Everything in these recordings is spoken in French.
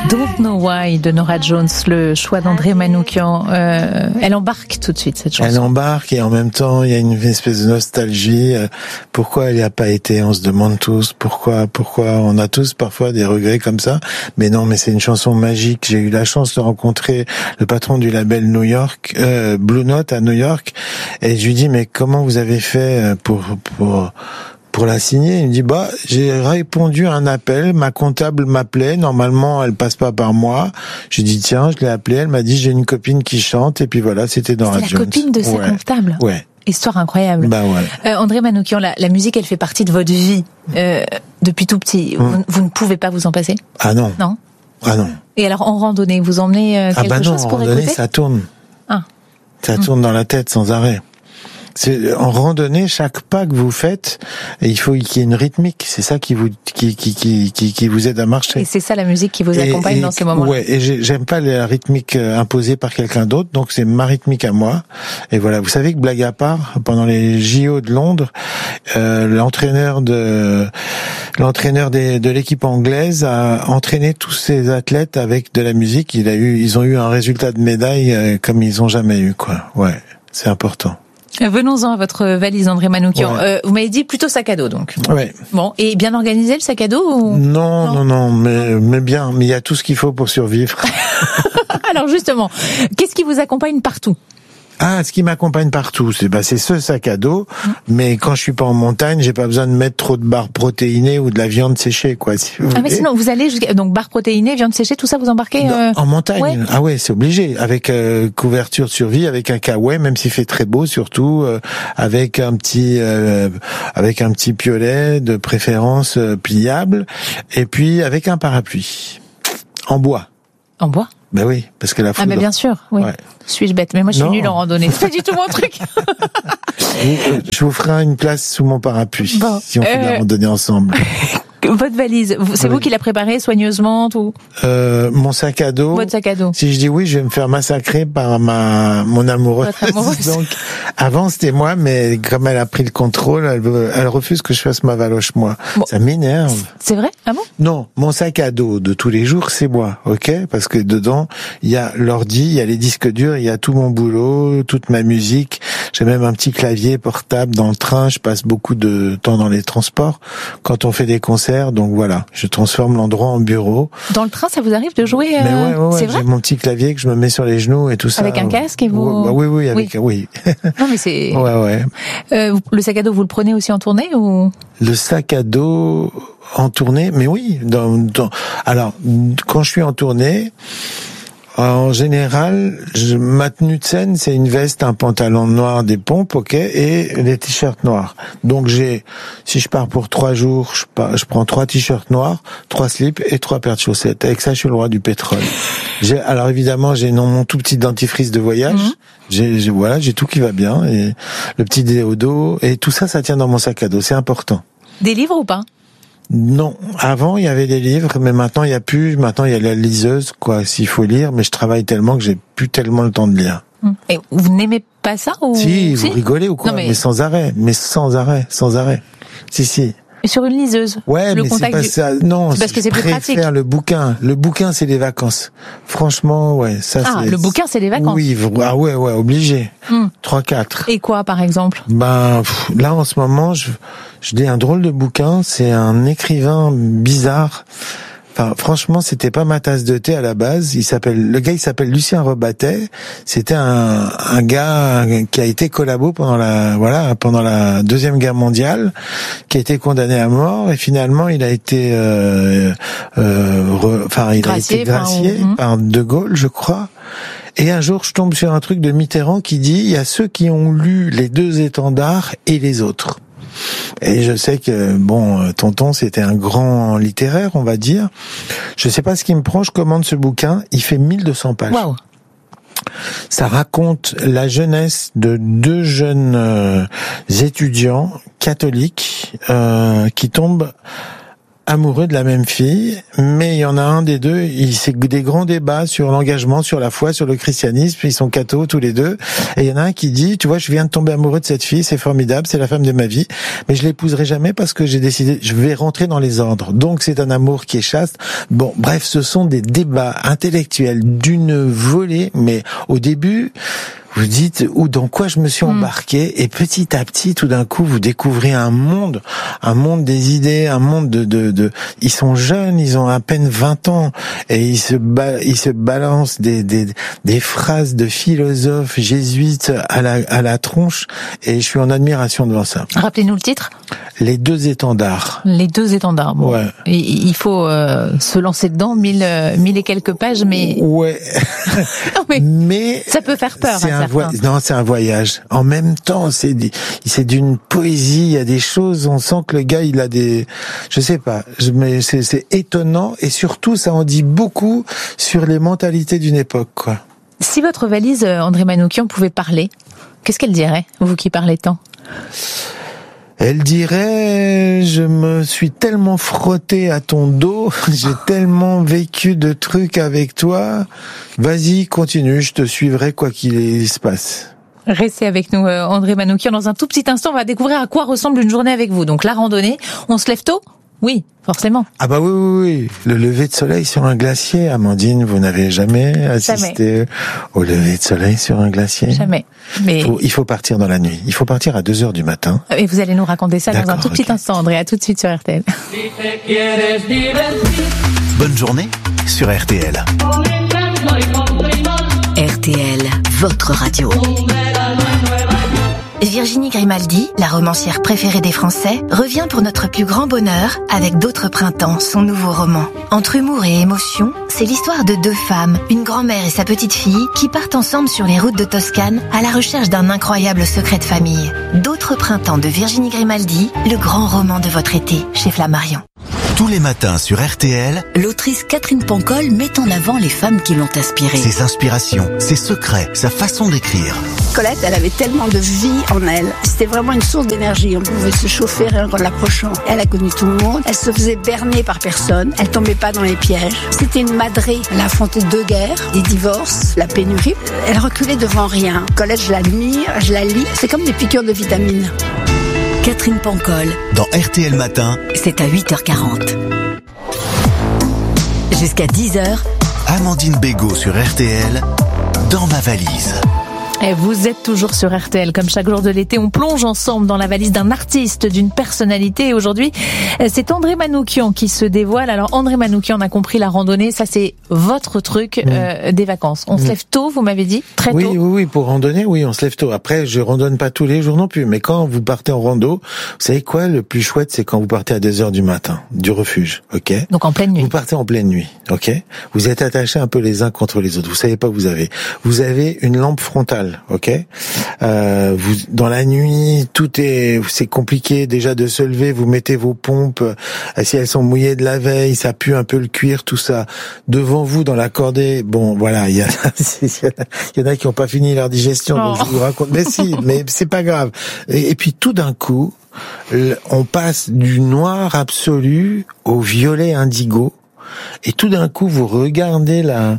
Don't Know Why de Norah Jones, le choix d'André Manoukian. Elle embarque tout de suite, cette chanson. Elle embarque et en même temps, il y a une espèce de nostalgie. Pourquoi elle n'y a pas été? On se demande tous pourquoi on a tous parfois des regrets comme ça. Mais non, mais c'est une chanson magique. J'ai eu la chance de rencontrer le patron du label New York, Blue Note à New York. Et je lui dis, mais comment vous avez fait pour la signer? Il me dit, j'ai répondu à un appel, ma comptable m'appelait, normalement elle passe pas par moi. J'ai dit, tiens, je l'ai appelée, elle m'a dit, j'ai une copine qui chante, et puis voilà, c'était Norah Jones. C'est la copine de sa comptable? Ouais. Histoire incroyable. Voilà. André Manoukian, la musique, elle fait partie de votre vie, depuis tout petit. Vous ne pouvez pas vous en passer? Ah non. Non? Ah non. Et alors, en randonnée, vous emmenez quelque chose pour écouter? En randonnée, ça tourne. Ça tourne dans la tête sans arrêt. En randonnée, chaque pas que vous faites, il faut qu'il y ait une rythmique. C'est ça qui vous aide à marcher. Et c'est ça la musique qui vous accompagne dans ces moments-là. Ouais. Et j'aime pas la rythmique imposée par quelqu'un d'autre, donc c'est ma rythmique à moi. Et voilà. Vous savez que blague à part, pendant les JO de Londres, l'entraîneur de l'équipe anglaise a entraîné tous ses athlètes avec de la musique. Ils ont eu un résultat de médaille comme ils ont jamais eu, quoi. Ouais. C'est important. Venons-en à votre valise, André Manoukian. Ouais. Vous m'avez dit plutôt sac à dos, donc. Ouais. Bon, et bien organisé le sac à dos ou... Non, mais bien. Mais il y a tout ce qu'il faut pour survivre. Alors justement, qu'est-ce qui vous accompagne partout? Ce qui m'accompagne partout, c'est ce sac à dos. Mais quand je suis pas en montagne, j'ai pas besoin de mettre trop de barres protéinées ou de la viande séchée, quoi. Si vous voulez. Mais sinon, vous allez donc barres protéinées, viande séchée, tout ça, vous embarquez en montagne. Ouais. Ah ouais, c'est obligé. Avec couverture de survie, avec un kawaii, même s'il fait très beau, surtout avec un petit piolet de préférence pliable, et puis avec un parapluie en bois. En bois? Ben oui, parce que la foudre. Mais bien sûr, oui. Ouais. Suis-je bête? Mais moi, je suis nulle en randonnée. C'est pas du tout mon truc. Je vous ferai une place sous mon parapluie, si on fait de la randonnée ensemble. Votre valise, c'est vous qui la préparez soigneusement, tout? Mon sac à dos. Votre sac à dos. Si je dis oui, je vais me faire massacrer par mon amoureuse. Votre amoureuse. Donc, avant c'était moi, mais comme elle a pris le contrôle, elle refuse que je fasse ma valoche moi. Bon. Ça m'énerve. C'est vrai? Ah bon? Non, mon sac à dos de tous les jours, c'est moi, ok? Parce que dedans, il y a l'ordi, il y a les disques durs, il y a tout mon boulot, toute ma musique. J'ai même un petit clavier portable dans le train. Je passe beaucoup de temps dans les transports quand on fait des concerts. Donc voilà, je transforme l'endroit en bureau. Dans le train, ça vous arrive de jouer Mais ouais, c'est vrai? J'ai mon petit clavier que je me mets sur les genoux et tout ça. Avec un casque et vous... Oui, oui. Non mais c'est... Ouais. Le sac à dos, vous le prenez aussi en tournée ou... Le sac à dos en tournée, mais oui. Alors, quand je suis en tournée... En général, ma tenue de scène, c'est une veste, un pantalon noir, des pompes, ok, et des t-shirts noirs. Donc si je pars pour 3 jours, je prends 3 t-shirts noirs, 3 slips et 3 paires de chaussettes. Avec ça, je suis le roi du pétrole. Alors évidemment, j'ai mon tout petit dentifrice de voyage. J'ai tout qui va bien, et le petit déodo, et tout ça, ça tient dans mon sac à dos. C'est important. Des livres ou pas? Non, avant il y avait des livres, mais maintenant il y a plus. Maintenant il y a la liseuse, quoi. S'il faut lire, mais je travaille tellement que j'ai plus tellement le temps de lire. Et vous n'aimez pas ça ou... Si, vous rigolez ou quoi? Non, mais sans arrêt. Si. Et sur une liseuse. Ouais, mais c'est pas ça. Non, c'est parce que c'est plus pratique. Le bouquin. Le bouquin, c'est les vacances. Franchement, ouais, ça c'est... le bouquin, c'est les vacances. Oui, ouais, obligé. 3-4. Et quoi, par exemple? Là, en ce moment, je lis un drôle de bouquin. C'est un écrivain bizarre. Enfin, franchement, c'était pas ma tasse de thé à la base. Le gars, il s'appelle Lucien Rebattet. C'était un gars qui a été collabo pendant la Deuxième Guerre mondiale, qui a été condamné à mort, et finalement, il a été, gracié par De Gaulle, je crois. Et un jour, je tombe sur un truc de Mitterrand qui dit, il y a ceux qui ont lu les 2 étendards et les autres. Et je sais que, tonton, c'était un grand littéraire, on va dire. Je sais pas ce qui me prend, je commande ce bouquin, il fait 1200 pages. Wow. Ça raconte la jeunesse de 2 jeunes étudiants catholiques qui tombent amoureux de la même fille, mais il y en a un des deux, c'est des grands débats sur l'engagement, sur la foi, sur le christianisme, ils sont cathos tous les deux, et il y en a un qui dit, tu vois, je viens de tomber amoureux de cette fille, c'est formidable, c'est la femme de ma vie, mais je l'épouserai jamais parce que j'ai décidé, je vais rentrer dans les ordres, donc c'est un amour qui est chaste. Bon, bref, ce sont des débats intellectuels d'une volée, mais au début, vous dites, dans quoi je me suis embarqué, et petit à petit, tout d'un coup, vous découvrez un monde des idées, un monde de ils sont jeunes, ils ont à peine 20 ans, et ils se balancent des phrases de philosophes jésuites à la tronche, et je suis en admiration devant ça. Rappelez-nous le titre. Les deux étendards. Les deux étendards. Bon. Ouais. Il faut se lancer dedans, 1000 et quelques pages, mais. Ouais. Non, mais ça peut faire peur. Non, c'est un voyage. En même temps, c'est d'une poésie. Il y a des choses. On sent que le gars, il a des, je sais pas. Mais c'est étonnant, et surtout, ça en dit beaucoup sur les mentalités d'une époque, quoi. Si votre valise, André Manoukian, pouvait parler, qu'est-ce qu'elle dirait, vous qui parlez tant? Elle dirait, je me suis tellement frotté à ton dos, j'ai tellement vécu de trucs avec toi, vas-y, continue, je te suivrai quoi qu'il se passe. Restez avec nous, André Manoukian. Dans un tout petit instant, on va découvrir à quoi ressemble une journée avec vous. Donc la randonnée, on se lève tôt ? Oui, forcément. Ah bah oui. Le lever de soleil sur un glacier, Amandine, vous n'avez jamais assisté au lever de soleil sur un glacier? Jamais. Mais il faut partir dans la nuit. Il faut partir à 2h du matin. Et vous allez nous raconter ça dans un tout petit instant, André. À tout de suite sur RTL. Bonne journée sur RTL. RTL, votre radio. Virginie Grimaldi, la romancière préférée des Français, revient pour notre plus grand bonheur avec D'autres printemps, son nouveau roman. Entre humour et émotion, c'est l'histoire de deux femmes, une grand-mère et sa petite-fille, qui partent ensemble sur les routes de Toscane à la recherche d'un incroyable secret de famille. D'autres printemps de Virginie Grimaldi, le grand roman de votre été, chez Flammarion. Tous les matins sur RTL, l'autrice Catherine Pancol met en avant les femmes qui l'ont inspirée. Ses inspirations, ses secrets, sa façon d'écrire. Colette, elle avait tellement de vie en elle. C'était vraiment une source d'énergie. On pouvait se chauffer rien qu'en l'approchant. Elle a connu tout le monde. Elle se faisait berner par personne. Elle tombait pas dans les pièges. C'était une madrée. Elle a affronté 2 guerres, des divorces, la pénurie. Elle reculait devant rien. Colette, je l'admire, je la lis. C'est comme des piqûres de vitamines. Catherine Pancol. Dans RTL Matin, c'est à 8h40. Jusqu'à 10h. Amandine Bégaud sur RTL, dans ma valise. Et vous êtes toujours sur RTL. Comme chaque jour de l'été, on plonge ensemble dans la valise d'un artiste, d'une personnalité. Et aujourd'hui, c'est André Manoukian qui se dévoile. Alors, André Manoukian, on a compris, la randonnée, ça c'est votre truc des vacances. On se lève tôt, vous m'avez dit, très tôt. Oui, pour randonner, oui, on se lève tôt. Après, je randonne pas tous les jours non plus. Mais quand vous partez en rando, vous savez quoi, le plus chouette, c'est quand vous partez à 2h du matin, du refuge, ok? Donc en pleine nuit. Vous partez en pleine nuit, ok? Vous êtes attachés un peu les uns contre les autres. Vous savez pas où vous avez. Vous avez une lampe frontale. Ok, vous dans la nuit, c'est compliqué déjà de se lever. Vous mettez vos pompes, si elles sont mouillées de la veille, ça pue un peu le cuir, tout ça. Devant vous, dans la cordée, bon, voilà, il y en a qui n'ont pas fini leur digestion. Donc je vous raconte, mais si, mais c'est pas grave. Et puis tout d'un coup, on passe du noir absolu au violet indigo. Et tout d'un coup, vous regardez la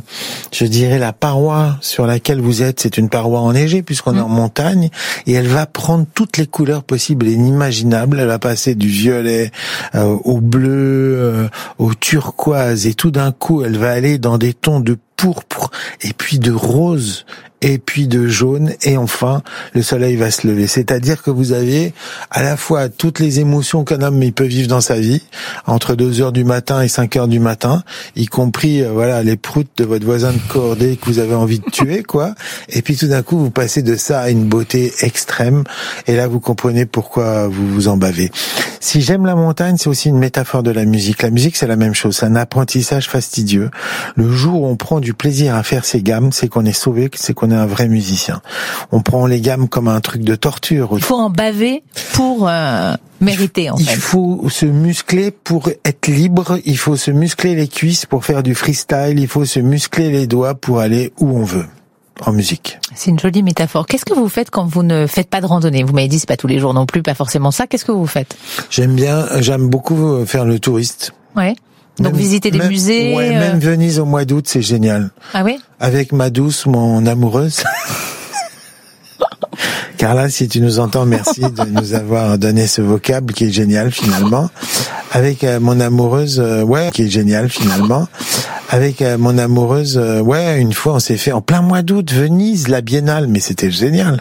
paroi sur laquelle vous êtes. C'est une paroi enneigée puisqu'on est en montagne, et elle va prendre toutes les couleurs possibles et inimaginables. Elle va passer du violet au bleu, au turquoise, et tout d'un coup, elle va aller dans des tons de pourpre, et puis de rose, et puis de jaune, et enfin, le soleil va se lever. C'est-à-dire que vous avez à la fois toutes les émotions qu'un homme peut vivre dans sa vie, entre 2h du matin et 5h du matin, y compris, les proutes de votre voisin de cordée que vous avez envie de tuer, quoi. Et puis tout d'un coup, vous passez de ça à une beauté extrême, et là, vous comprenez pourquoi vous vous en bavez. Si j'aime la montagne, c'est aussi une métaphore de la musique. La musique, c'est la même chose. C'est un apprentissage fastidieux. Le jour où on prend du plaisir à faire ses gammes, c'est qu'on est sauvé, c'est qu'on est un vrai musicien. On prend les gammes comme un truc de torture. Il faut en baver pour mériter, en fait. Il faut se muscler pour être libre. Il faut se muscler les cuisses pour faire du freestyle. Il faut se muscler les doigts pour aller où on veut. En musique. C'est une jolie métaphore. Qu'est-ce que vous faites quand vous ne faites pas de randonnée? Vous m'avez dit c'est pas tous les jours non plus, pas forcément ça. Qu'est-ce que vous faites? J'aime beaucoup faire le touriste. Ouais. Donc visiter des musées. Ouais, même Venise au mois d'août, c'est génial. Ah oui? Avec ma douce, mon amoureuse. Carla, si tu nous entends, merci de nous avoir donné ce vocable qui est génial finalement. Avec mon amoureuse, qui est génial finalement. Avec mon amoureuse, une fois on s'est fait en plein mois d'août, Venise, la Biennale, mais c'était génial.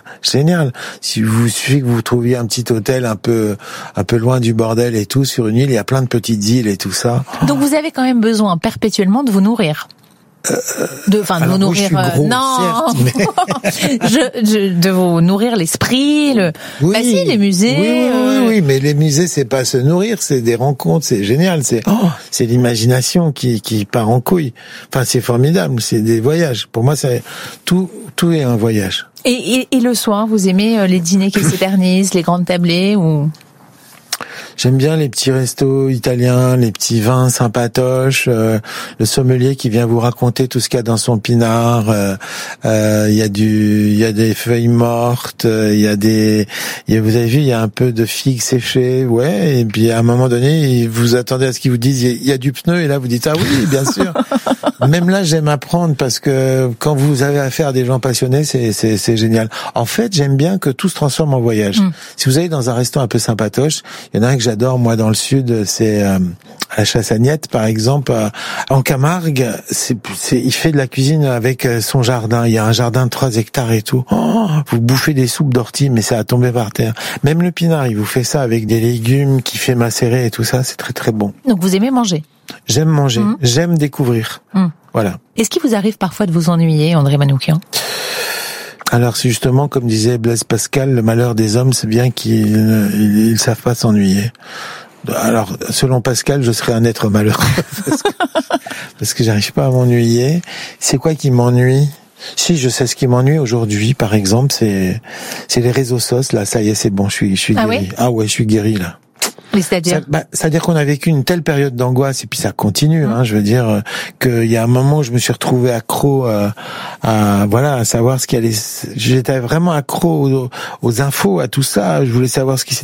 Si vous suffit que vous trouviez un petit hôtel un peu loin du bordel et tout, sur une île, il y a plein de petites îles et tout ça. Donc vous avez quand même besoin perpétuellement de vous nourrir. De vous nourrir. Moi, je suis gros, non, certes, mais... de vous nourrir l'esprit. Oui, bah si, les musées. Oui, mais les musées, c'est pas se nourrir, c'est des rencontres, c'est génial, c'est l'imagination qui part en couille. Enfin, c'est formidable, c'est des voyages. Pour moi, tout est un voyage. Et le soir, vous aimez les dîners qui s'éternisent, les grandes tablées ou? J'aime bien les petits restos italiens, les petits vins sympatoches, le sommelier qui vient vous raconter tout ce qu'il y a dans son pinard. Il y a des feuilles mortes, vous avez vu, il y a un peu de figues séchées, et puis à un moment donné, vous attendez à ce qu'ils vous disent il y a du pneu, et là vous dites ah oui, bien sûr. Même là, j'aime apprendre parce que quand vous avez affaire à des gens passionnés, c'est génial. En fait, j'aime bien que tout se transforme en voyage. Si vous allez dans un restaurant un peu sympatoche, il y en a un que j'adore, moi, dans le sud, c'est à la Chassagnette, par exemple. En Camargue, il fait de la cuisine avec son jardin. Il y a un jardin de 3 hectares et tout. Vous bouffez des soupes d'ortie, mais ça a tombé par terre. Même le pinard, il vous fait ça avec des légumes qu'il fait macérer et tout ça. C'est très, très bon. Donc, vous aimez manger? J'aime manger. J'aime découvrir. Voilà. Est-ce qu'il vous arrive parfois de vous ennuyer, André Manoukian? Alors, c'est justement, comme disait Blaise Pascal, le malheur des hommes, c'est bien qu'ils savent pas s'ennuyer. Alors, selon Pascal, je serais un être malheureux. parce que j'arrive pas à m'ennuyer. C'est quoi qui m'ennuie? Si, je sais ce qui m'ennuie aujourd'hui, par exemple, c'est les réseaux sociaux. Là, ça y est, c'est bon, je suis guéri. Oui? Ah ouais, je suis guéri, là. C'est-à-dire? C'est-à-dire qu'on a vécu une telle période d'angoisse, et puis ça continue, je veux dire, qu'il y a un moment où je me suis retrouvé accro à savoir ce qui allait, j'étais vraiment accro aux infos, à tout ça, je voulais savoir ce qui s'était